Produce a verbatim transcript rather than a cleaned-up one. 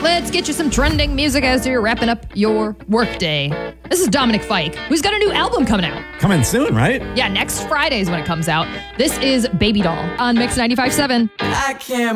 let's get you some trending music as you're wrapping up your workday. This is Dominic Fike, who's got a new album coming out. Coming soon, right? Yeah, next Friday is when it comes out. This is Baby Doll on Mix ninety-five point seven. I can't